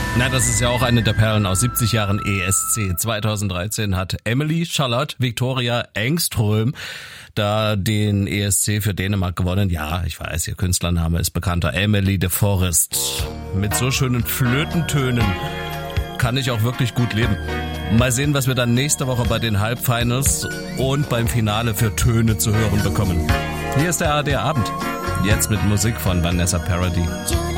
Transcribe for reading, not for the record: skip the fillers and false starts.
Na, das ist ja auch eine der Perlen aus 70 Jahren ESC. 2013 hat Emily Charlotte Victoria Engström da den ESC für Dänemark gewonnen. Ja, ich weiß, ihr Künstlername ist bekannter. Emily de Forest. Mit so schönen Flötentönen kann ich auch wirklich gut leben. Mal sehen, was wir dann nächste Woche bei den Halbfinals und beim Finale für Töne zu hören bekommen. Hier ist der ARD Abend. Jetzt mit Musik von Vanessa Paradis.